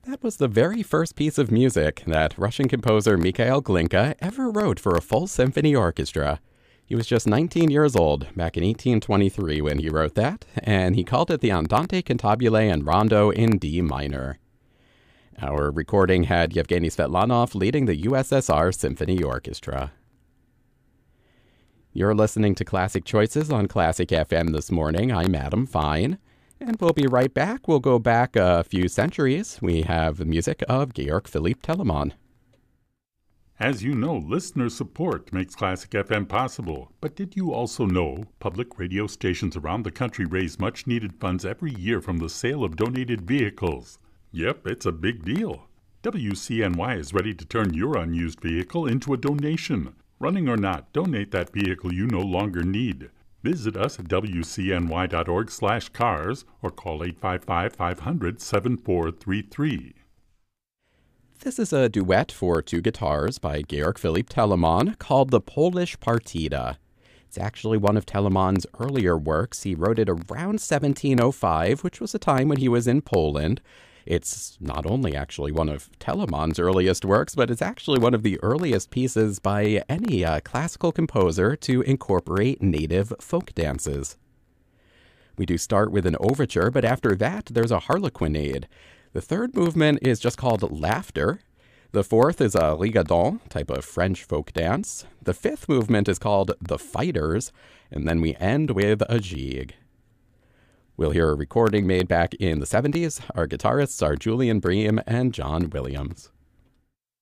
That was the very first piece of music that Russian composer Mikhail Glinka ever wrote for a full symphony orchestra. He was just 19 years old back in 1823 when he wrote that, and he called it the Andante Cantabile and Rondo in D minor. Our recording had Yevgeny Svetlanov leading the USSR Symphony Orchestra. You're listening to Classic Choices on Classic FM this morning. I'm Adam Fine. And we'll be right back. We'll go back a few centuries. We have the music of Georg Philipp Telemann. As you know, listener support makes Classic FM possible. But did you also know public radio stations around the country raise much-needed funds every year from the sale of donated vehicles? Yep, it's a big deal. WCNY is ready to turn your unused vehicle into a donation. Running or not, donate that vehicle you no longer need. Visit us at wcny.org/cars or call 855-500-7433. This is a duet for two guitars by Georg Philipp Telemann called The Polish Partita. It's actually one of Telemann's earlier works. He wrote it around 1705, which was a time when he was in Poland. It's not only actually one of Telemann's earliest works, but it's actually one of the earliest pieces by any classical composer to incorporate native folk dances. We do start with an overture, but after that, there's a harlequinade. The third movement is just called Laughter. The fourth is a rigadon, type of French folk dance. The fifth movement is called The Fighters, and then we end with a gigue. We'll hear a recording made back in the 70s. Our guitarists are Julian Bream and John Williams.